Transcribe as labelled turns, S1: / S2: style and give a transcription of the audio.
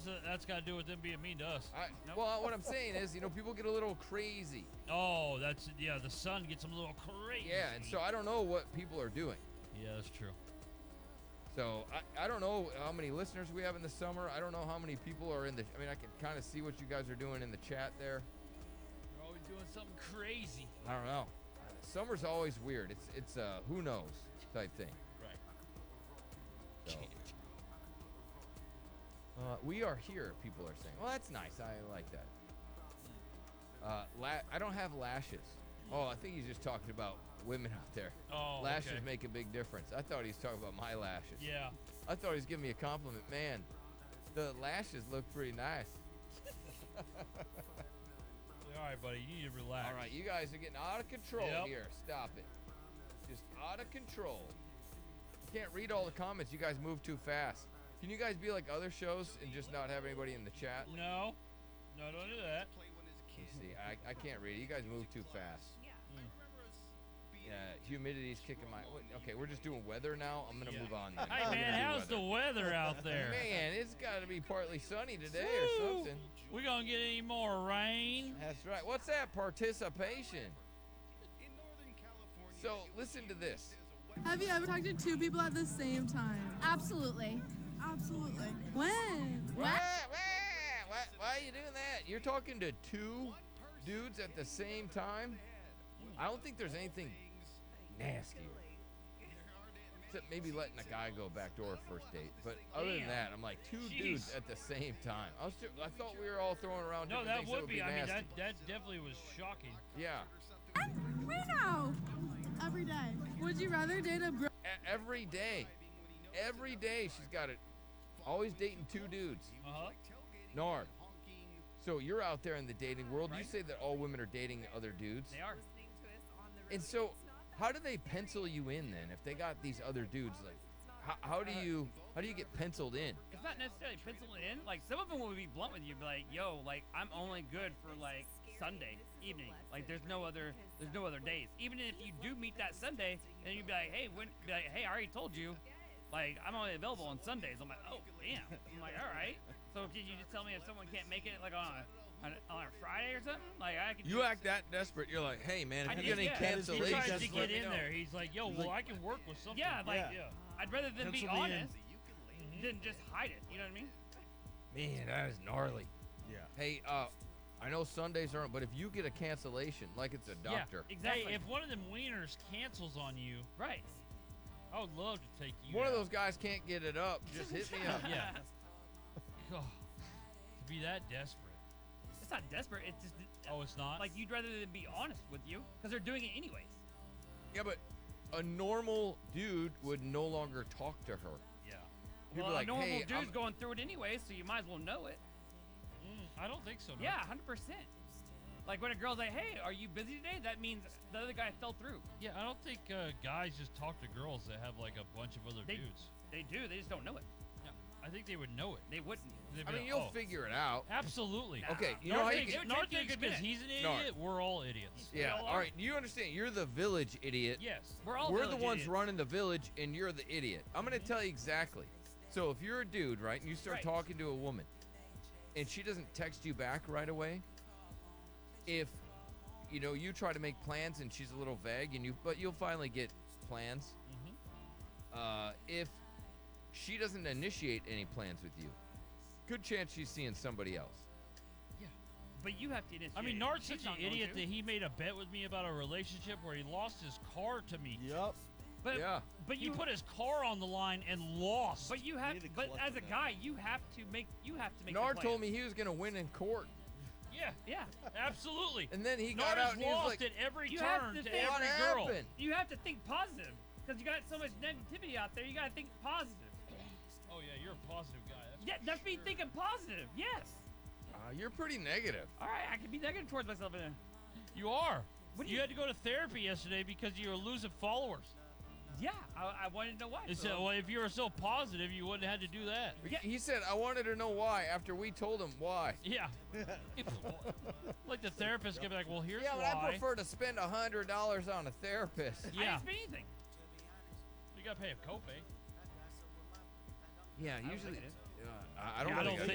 S1: that's got to do with them being mean to us.
S2: Well, what I'm saying is, people get a little crazy.
S1: Oh, the sun gets them a little crazy.
S2: Yeah, and so I don't know what people are doing.
S1: Yeah, that's true.
S2: So I don't know how many listeners we have in the summer. I don't know how many people are in the. I mean, I can kind of see what you guys are doing in the chat there.
S1: We're always doing something crazy.
S2: I don't know. Summer's always weird. It's who knows type thing.
S1: Right.
S2: So, we are here. People are saying. Well, that's nice. I like that. I don't have lashes. Oh, I think he's just talking about women out there.
S1: Oh,
S2: lashes
S1: okay.
S2: make a big difference. I thought he was talking about my lashes.
S1: Yeah.
S2: I thought he was giving me a compliment. Man, the lashes look pretty nice.
S1: All right, buddy, you need to relax.
S2: All right, you guys are getting out of control here. Stop it. Just out of control. I can't read all the comments. You guys move too fast. Can you guys be like other shows and just not have anybody in the chat?
S1: No, don't do that.
S2: You see, I can't read it. You guys move too fast. Yeah, humidity's kicking my. Okay, we're just doing weather now. I'm gonna move on. Then.
S1: Hey man, how's the weather out there?
S2: Man, it's got to be partly sunny today or something.
S1: We gonna get any more rain?
S2: That's right. What's that? Participation. So listen to this.
S3: Have you ever talked to two people at the same time?
S4: Absolutely.
S3: Absolutely. When?
S2: Why are you doing that? You're talking to two dudes at the same time? I don't think there's anything nastier. Except maybe letting a guy go backdoor first date. But other than that, I'm like, two dudes at the same time. I thought we were all throwing around
S1: No,
S2: different
S1: that
S2: things
S1: would be. I mean,
S2: nasty.
S1: that definitely was shocking.
S2: Yeah.
S3: We know. Every day. Would you rather date a bro?
S2: Every day. Every day she's got it. Always dating two dudes.
S1: Uh-huh.
S2: Nard. So you're out there in the dating world. You say that all women are dating other dudes.
S1: They are.
S2: And so, how do they pencil you in then? If they got these other dudes, like, how do you get penciled in?
S5: It's not necessarily penciling in. Like, some of them will be blunt with you, be like, "Yo, like, I'm only good for like Sunday evening. Like, there's no other days. Even if you do meet that Sunday, and you'd be like, hey, I already told you, like, I'm only available on Sundays." I'm like, "Oh, damn." I'm like, "All right. So could you just tell me if someone can't make it like on a Friday or something? Like, I could."
S2: You act that desperate. You're like, "Hey, man, if you get any
S1: He
S2: cancellations,
S1: tries to get in there. He's like, "Yo, well, I can work with something."
S5: Yeah, like, I'd rather than be
S6: Pencil me in.
S5: honest than just hide it. You know what I mean?
S2: Man, that is gnarly."
S6: Yeah.
S2: Hey, I know Sundays aren't, but if you get a cancellation, like it's a doctor.
S5: Yeah, exactly.
S1: Hey, if one of them wieners cancels on you,
S5: Right.
S1: I would love to take you.
S2: One
S1: out.
S2: of those guys can't get it up. Just hit me up.
S1: Yeah. Oh, to be that desperate.
S5: It's not desperate. It's just
S1: Oh, it's not?
S5: like you'd rather than be honest with you because they're doing it anyways.
S2: Yeah, but a normal dude would no longer talk to her.
S1: Yeah.
S2: He'd
S5: Well,
S2: be like,
S5: a normal
S2: "Hey,
S5: dude's
S2: I'm-"
S5: going through it anyways, so you might as well know it.
S1: I don't think so. No.
S5: Yeah, 100%. Like when a girl's like, "Hey, are you busy today?" That means the other guy fell through.
S1: Yeah, I don't think guys just talk to girls that have like a bunch of other dudes.
S5: They do. They just don't know it.
S1: Yeah, I think they would know it.
S5: They wouldn't.
S1: They'd be
S2: I mean,
S1: like,
S2: you'll
S1: "Oh,
S2: figure it out.
S1: absolutely."
S2: Okay, you know how you
S5: it
S2: get.
S5: would
S1: Nard
S5: take you a
S1: thinks
S5: good
S1: because
S5: minute.
S1: he's an
S2: Nard.
S1: idiot, we're all idiots.
S2: Yeah,
S5: all
S2: all
S5: are.
S2: right. You understand? You're the village idiot.
S1: Yes.
S5: We're all
S2: We're the
S5: village
S2: ones
S5: idiots.
S2: running the village, and you're the idiot. I'm going to tell you exactly. So if you're a dude, right, and you start
S5: Right.
S2: talking to a woman, and she doesn't text you back right away, if you try to make plans and she's a little vague, but you'll finally get plans. If she doesn't initiate any plans with you, good chance she's seeing somebody else.
S5: But you have to initiate.
S1: I mean,
S5: it.
S1: Nard's
S5: She's
S1: such an
S5: not going
S1: idiot
S5: to.
S1: that he made a bet with me about a relationship where he lost his car to me.
S6: Yep.
S5: But
S2: Yeah.
S5: but
S1: He
S5: you
S1: put his car on the line and lost.
S5: But you
S6: need
S5: have.
S6: to
S5: But
S6: collect
S5: as a
S6: that.
S5: guy, you have to make.
S2: Nard
S5: the
S2: told
S5: plan.
S2: me he was going to win in court,
S1: yeah,
S5: Yeah.
S1: absolutely.
S2: and then he
S1: Nard
S2: got out
S1: has
S2: and he was
S1: lost
S2: like,
S1: at every
S5: You have
S1: turn
S5: to
S1: to
S5: think-
S2: "What
S1: every girl.
S2: happened?"
S5: You have to think positive because you got so much negativity out there. You got to think positive.
S1: Oh yeah, you're a positive guy. That's
S5: Yeah, that's me thinking positive. Yes.
S2: You're pretty negative.
S5: All right, I can be negative towards myself.
S1: You are.
S5: What do
S1: You
S5: you-
S1: had to go to therapy yesterday because you were losing followers.
S5: Yeah, I wanted to know why.
S1: They said, well, if you were so positive, you wouldn't have had to do that.
S5: Yeah.
S2: He said, "I wanted to know why." After we told him why.
S1: Yeah. Like the therapist could be like, well, here's
S2: Yeah, but
S1: why.
S2: I prefer to spend $100 on a therapist.
S5: I
S1: Yeah.
S5: didn't spend anything.
S1: You got to pay a copay.
S2: Yeah,
S5: don't
S2: usually.
S5: think it is.
S2: I don't
S1: I
S2: really
S1: don't
S2: gotta